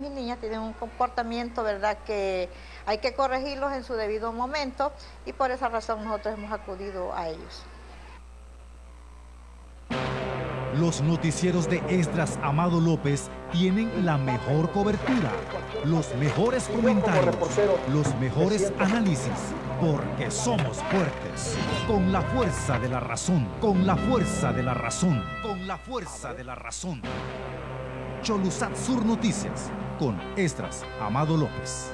mis niñas tienen un comportamiento, ¿verdad?, que hay que corregirlos en su debido momento y por esa razón nosotros hemos acudido a ellos. Los noticieros de Esdras Amado López tienen la mejor cobertura, los mejores comentarios, los mejores análisis, porque somos fuertes, con la fuerza de la razón, con la fuerza de la razón, con la fuerza de la razón. Cholusat Sur Noticias, con Esdras Amado López.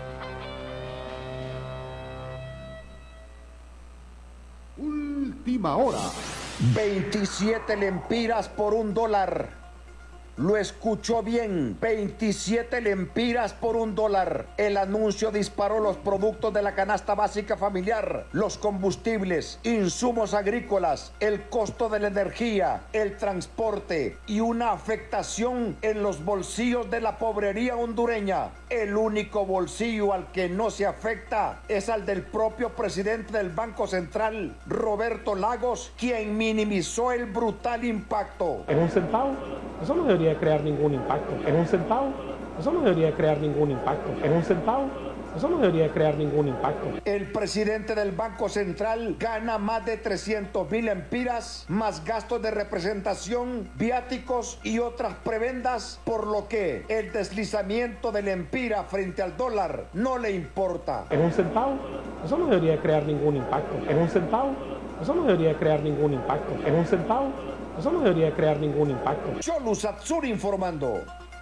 Última hora. 27 lempiras por $1. Lo escuchó bien, 27 lempiras por $1. El anuncio disparó los productos de la canasta básica familiar, los combustibles, insumos agrícolas, el costo de la energía, el transporte y una afectación en los bolsillos de la pobrería hondureña. El único bolsillo al que no se afecta es al del propio presidente del Banco Central, Roberto Lagos, quien minimizó el brutal impacto. ¿En un centavo? Eso no debería crear ningún impacto. ¿En un centavo? Eso no debería crear ningún impacto. ¿En un centavo? Eso no debería crear ningún impacto. El presidente del Banco Central gana más de 300,000 lempiras, más gastos de representación, viáticos y otras prebendas, por lo que el deslizamiento de lempira frente al dólar no le importa. ¿En un centavo? Eso no debería crear ningún impacto. ¿En un centavo? Eso no debería crear ningún impacto. ¿En un centavo? Eso no debería crear ningún impacto. Cholusat Sur informando.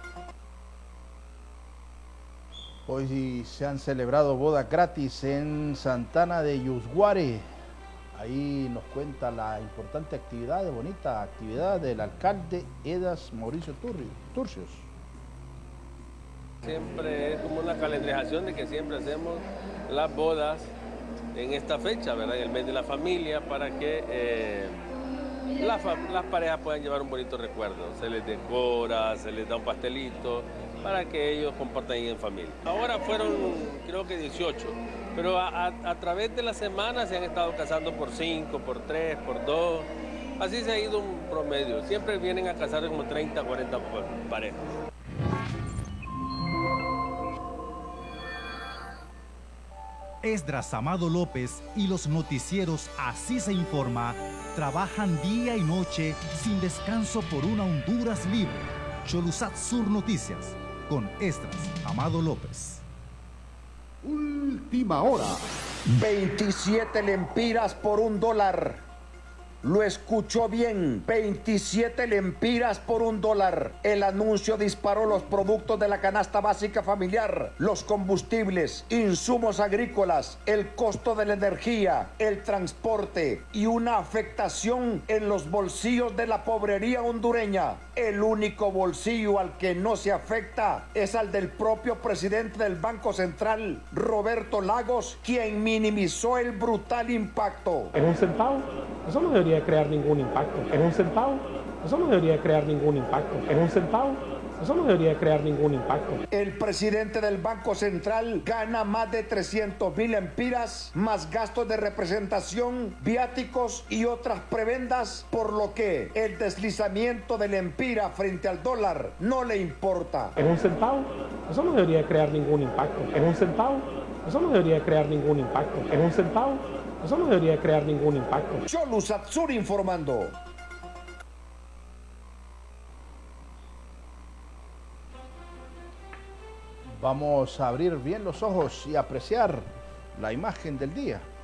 Hoy se han celebrado bodas gratis en Santana de Yusguare. Ahí nos cuenta la importante actividad, bonita actividad del alcalde Edas Mauricio Turcios. Siempre es como una calendarización de que siempre hacemos las bodas en esta fecha, ¿verdad? En el mes de la familia, para que las parejas puedan llevar un bonito recuerdo. Se les decora, se les da un pastelito, para que ellos compartan en familia. Ahora fueron, creo que 18, pero a través de la semana se han estado casando por 5, por 3, por 2. Así se ha ido un promedio. Siempre vienen a casar como 30, 40 parejas. Esdras Amado López y los noticieros Así se informa trabajan día y noche sin descanso por una Honduras libre. Cholusat Sur Noticias, con Esdras Amado López. Última hora. 27 lempiras por $1. Lo escuchó bien, 27 lempiras por $1. El anuncio disparó los productos de la canasta básica familiar, los combustibles, insumos agrícolas, el costo de la energía, el transporte y una afectación en los bolsillos de la pobrería hondureña. El único bolsillo al que no se afecta es al del propio presidente del Banco Central, Roberto Lagos, quien minimizó el brutal impacto. ¿En un centavo? Eso no debería crear ningún impacto. ¿En un centavo? Eso no debería crear ningún impacto. ¿En un centavo? Eso no debería crear ningún impacto. El presidente del Banco Central gana más de 300,000 lempiras, más gastos de representación, viáticos y otras prebendas, por lo que el deslizamiento de lempira frente al dólar no le importa. ¿En un centavo? Eso no debería crear ningún impacto. ¿En un centavo? Eso no debería crear ningún impacto. ¿En un centavo? Eso no debería crear ningún impacto. Cholusat Sur informando. Vamos a abrir bien los ojos y apreciar la imagen del día.